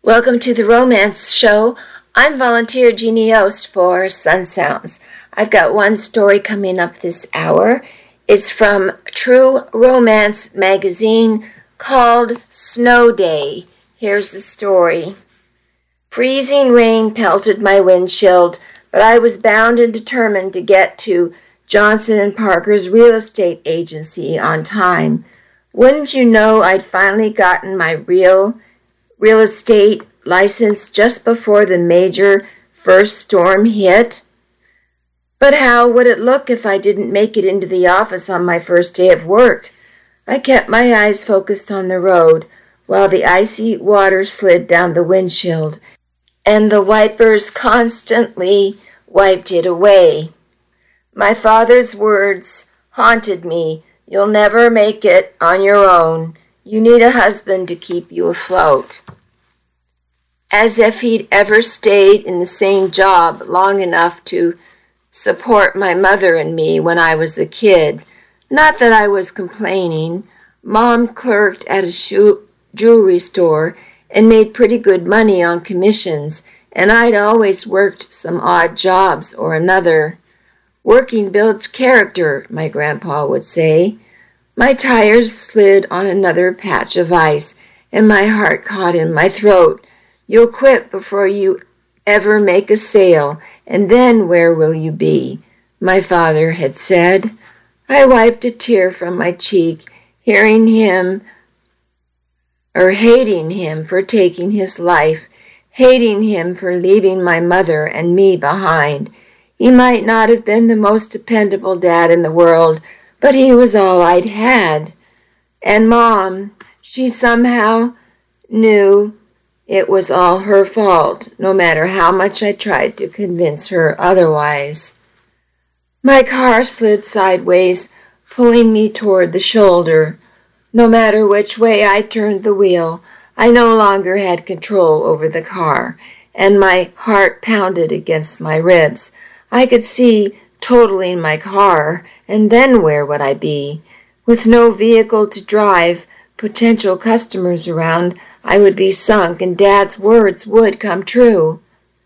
Welcome to the Romance Show. I'm volunteer Jeannie Yost for Sun Sounds. I've got one story coming up this hour. It's from True Romance magazine called Snow Day. Here's the story. Freezing rain pelted my windshield, but I was bound and determined to get to Johnson & Parker's real estate agency on time. Wouldn't you know I'd finally gotten my real estate license just before the major first storm hit? But how would it look if I didn't make it into the office on my first day of work? I kept my eyes focused on the road while the icy water slid down the windshield, and the wipers constantly wiped it away. My father's words haunted me. You'll never make it on your own. You need a husband to keep you afloat. As if he'd ever stayed in the same job long enough to support my mother and me when I was a kid. Not that I was complaining. Mom clerked at a jewelry store and made pretty good money on commissions, and I'd always worked some odd jobs or another. Working builds character, my grandpa would say. My tires slid on another patch of ice, and my heart caught in my throat. You'll quit before you ever make a sale, and then where will you be? My father had said. I wiped a tear from my cheek, hating him for taking his life, hating him for leaving my mother and me behind. He might not have been the most dependable dad in the world, but he was all I'd had. And Mom, she somehow knew it was all her fault, no matter how much I tried to convince her otherwise. My car slid sideways, pulling me toward the shoulder. No matter which way I turned the wheel, I no longer had control over the car, and my heart pounded against my ribs. I could see totaling my car, and then where would I be? With no vehicle to drive, potential customers around, I would be sunk, and Dad's words would come true.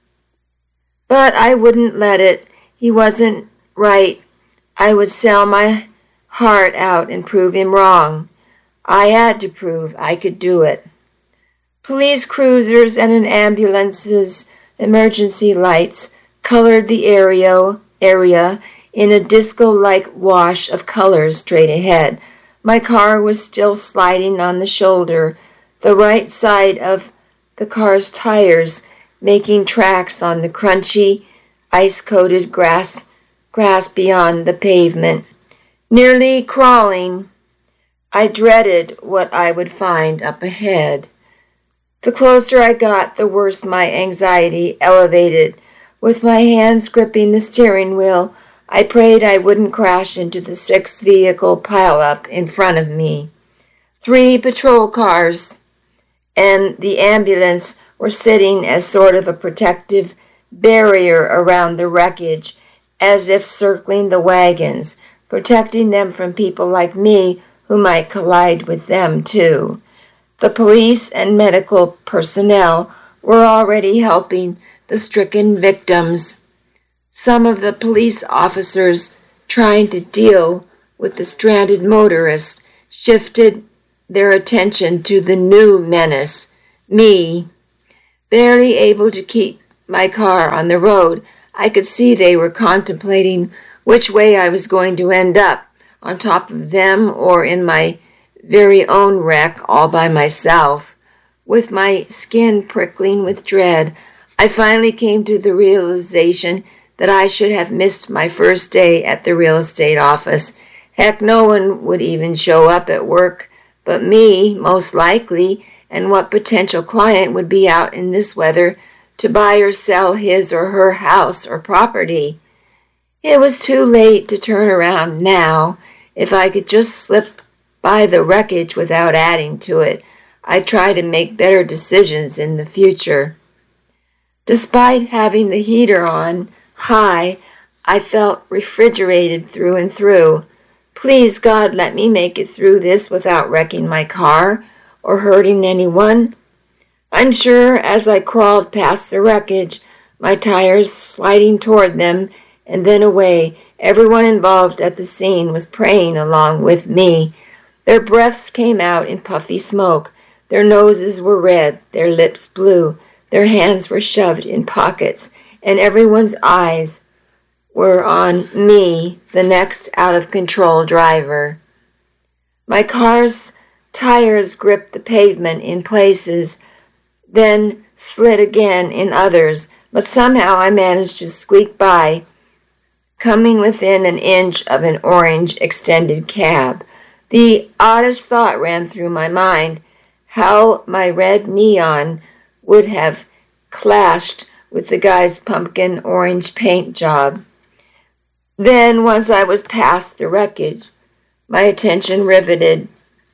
But I wouldn't let it. He wasn't right. I would sell my heart out and prove him wrong. I had to prove I could do it. Police cruisers and an ambulance's emergency lights colored the area in a disco-like wash of colors straight ahead. My car was still sliding on the shoulder, the right side of the car's tires making tracks on the crunchy, ice-coated grass beyond the pavement. Nearly crawling, I dreaded what I would find up ahead. The closer I got, the worse my anxiety elevated. With my hands gripping the steering wheel, I prayed I wouldn't crash into the 6-vehicle pileup in front of me. 3 patrol cars and the ambulance were sitting as sort of a protective barrier around the wreckage, as if circling the wagons, protecting them from people like me who might collide with them too. The police and medical personnel were already helping the stricken victims. Some of the police officers trying to deal with the stranded motorists shifted their attention to the new menace, me. Barely able to keep my car on the road, I could see they were contemplating which way I was going to end up, on top of them or in my very own wreck all by myself. With my skin prickling with dread, I finally came to the realization that I should have missed my first day at the real estate office. Heck, no one would even show up at work but me, most likely, and what potential client would be out in this weather to buy or sell his or her house or property? It was too late to turn around now. If I could just slip by the wreckage without adding to it, I'd try to make better decisions in the future. Despite having the heater on high, I felt refrigerated through and through. Please, God, let me make it through this without wrecking my car or hurting anyone. I'm sure as I crawled past the wreckage, my tires sliding toward them and then away, everyone involved at the scene was praying along with me. Their breaths came out in puffy smoke. Their noses were red, their lips blue, their hands were shoved in pockets, and everyone's eyes were on me, the next out-of-control driver. My car's tires gripped the pavement in places, then slid again in others, but somehow I managed to squeak by, coming within an inch of an orange extended cab. The oddest thought ran through my mind, how my red neon would have clashed with the guy's pumpkin orange paint job. Then, once I was past the wreckage, my attention riveted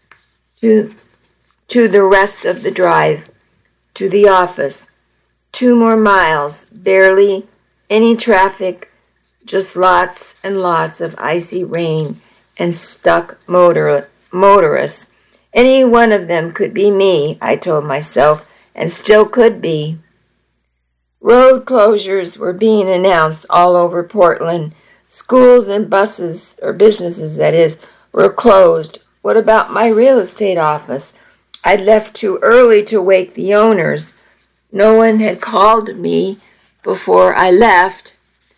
to the rest of the drive, to the office. 2 more miles, barely any traffic, just lots and lots of icy rain and stuck motorists. Any one of them could be me, I told myself, and still could be. Road closures were being announced all over Portland. Schools and buses, or businesses that is, were closed. What about my real estate office? I'd left too early to wake the owners. No one had called me before I left,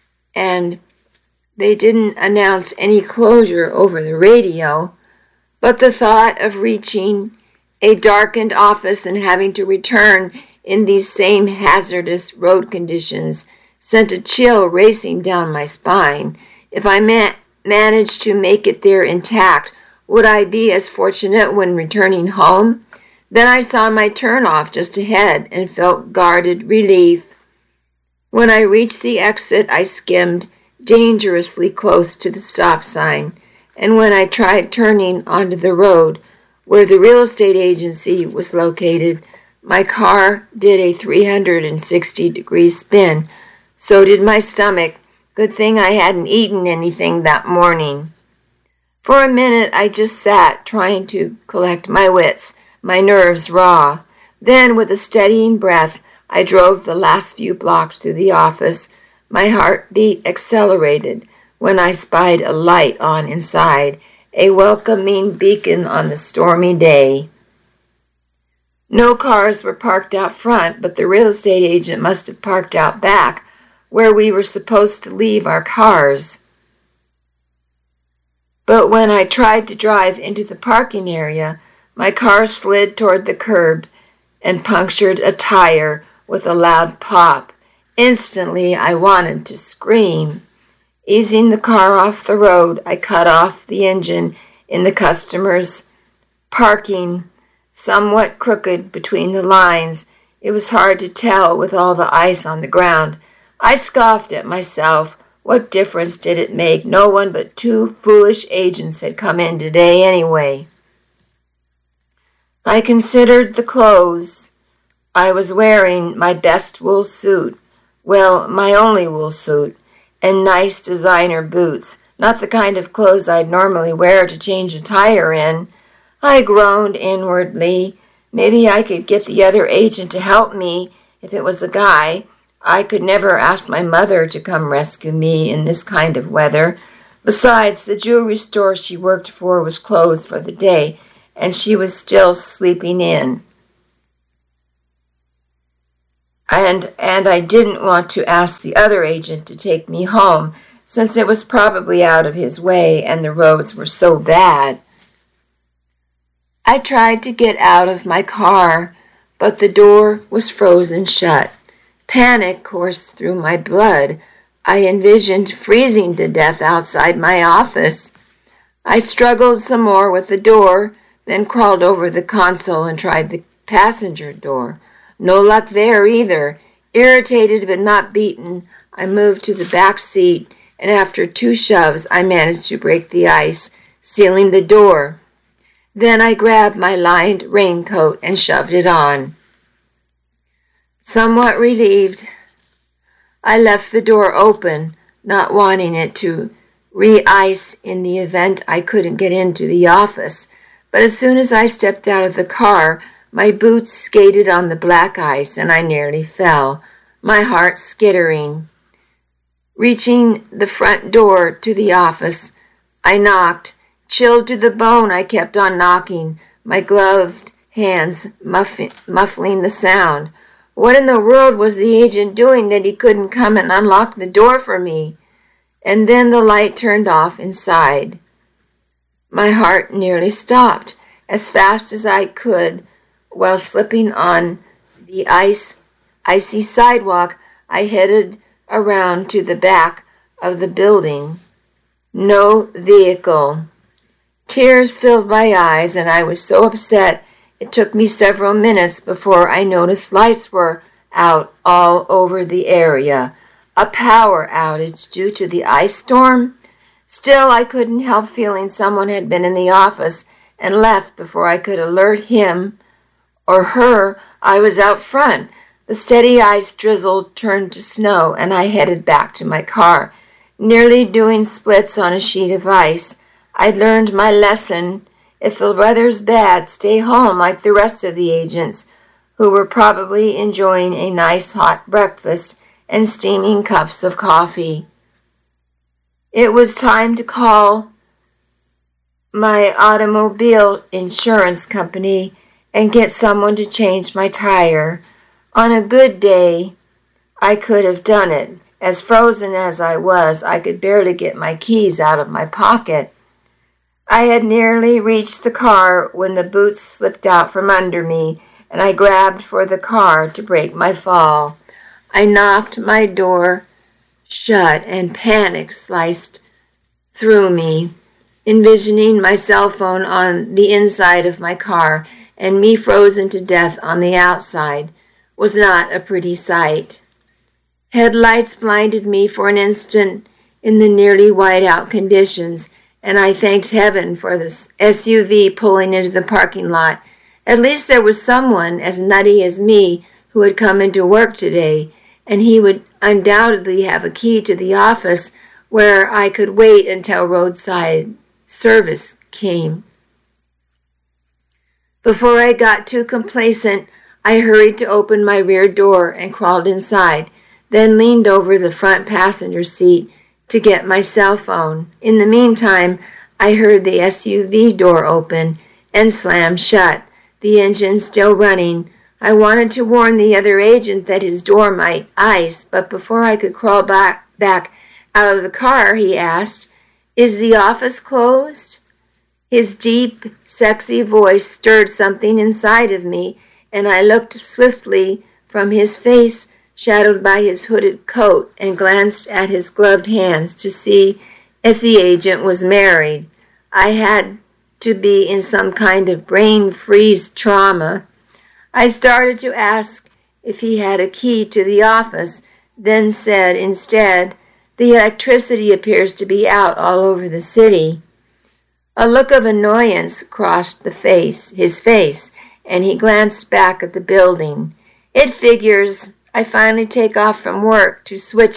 and they didn't announce any closure over the radio. But the thought of reaching a darkened office and having to return in these same hazardous road conditions sent a chill racing down my spine. If I managed to make it there intact, would I be as fortunate when returning home? Then I saw my turnoff just ahead and felt guarded relief. When I reached the exit, I skimmed dangerously close to the stop sign, and when I tried turning onto the road where the real estate agency was located, my car did a 360-degree spin. So did my stomach. Good thing I hadn't eaten anything that morning. For a minute, I just sat, trying to collect my wits, my nerves raw. Then, with a steadying breath, I drove the last few blocks to the office. My heartbeat accelerated when I spied a light on inside, a welcoming beacon on the stormy day. No cars were parked out front, but the real estate agent must have parked out back, where we were supposed to leave our cars. But when I tried to drive into the parking area, my car slid toward the curb and punctured a tire with a loud pop. Instantly, I wanted to scream. Easing the car off the road, I cut off the engine in the customer's parking, somewhat crooked between the lines. It was hard to tell with all the ice on the ground. I scoffed at myself. What difference did it make? No one but 2 foolish agents had come in today anyway. I considered the clothes. I was wearing my best wool suit, well, my only wool suit, and nice designer boots, not the kind of clothes I'd normally wear to change a tire in. I groaned inwardly. Maybe I could get the other agent to help me if it was a guy. I could never ask my mother to come rescue me in this kind of weather. Besides, the jewelry store she worked for was closed for the day, and she was still sleeping in. And I didn't want to ask the other agent to take me home, since it was probably out of his way and the roads were so bad. I tried to get out of my car, but the door was frozen shut. Panic coursed through my blood. I envisioned freezing to death outside my office. I struggled some more with the door, then crawled over the console and tried the passenger door. No luck there either. Irritated but not beaten, I moved to the back seat, and after 2 shoves, I managed to break the ice, sealing the door. Then I grabbed my lined raincoat and shoved it on. Somewhat relieved, I left the door open, not wanting it to re-ice in the event I couldn't get into the office. But as soon as I stepped out of the car, My boots skated on the black ice, and I nearly fell, my heart skittering. Reaching the front door to the office, I knocked. Chilled to the bone, I kept on knocking, my gloved hands muffling the sound. What in the world was the agent doing that he couldn't come and unlock the door for me? And then the light turned off inside. My heart nearly stopped. As fast as I could, while slipping on the icy sidewalk, I headed around to the back of the building. No vehicle. Tears filled my eyes, and I was so upset it took me several minutes before I noticed lights were out all over the area. A power outage due to the ice storm? Still, I couldn't help feeling someone had been in the office and left before I could alert him or her I was out front. The steady ice drizzle turned to snow, and I headed back to my car, nearly doing splits on a sheet of ice. I'd learned my lesson. If the weather's bad, stay home like the rest of the agents, who were probably enjoying a nice hot breakfast and steaming cups of coffee. It was time to call my automobile insurance company and get someone to change my tire. On a good day, I could have done it. As frozen as I was, I could barely get my keys out of my pocket. I had nearly reached the car when the boots slipped out from under me, and I grabbed for the car to break my fall. I knocked my door shut, and panic sliced through me, envisioning my cell phone on the inside of my car and me frozen to death on the outside was not a pretty sight. Headlights blinded me for an instant in the nearly white-out conditions, and I thanked heaven for the SUV pulling into the parking lot. At least there was someone as nutty as me who had come into work today, and he would undoubtedly have a key to the office where I could wait until roadside service came. Before I got too complacent, I hurried to open my rear door and crawled inside, then leaned over the front passenger seat to get my cell phone. In the meantime, I heard the SUV door open and slam shut, the engine still running. I wanted to warn the other agent that his door might ice, but before I could crawl back out of the car, he asked, "Is the office closed?" His deep, sexy voice stirred something inside of me, and I looked swiftly from his face, shadowed by his hooded coat, and glanced at his gloved hands to see if the agent was married. I had to be in some kind of brain freeze trauma. I started to ask if he had a key to the office, then said instead, "The electricity appears to be out all over the city." A look of annoyance crossed his face, and he glanced back at the building. "It figures. I finally take off from work to switch